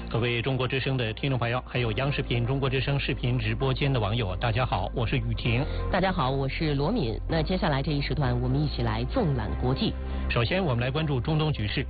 各位中国之声的听众朋友，还有央视频中国之声视频直播间的网友，大家好，我是雨婷。 大家好，我是罗敏。那接下来这一时段，我们一起来纵览国际。 首先，我们来关注中东局势。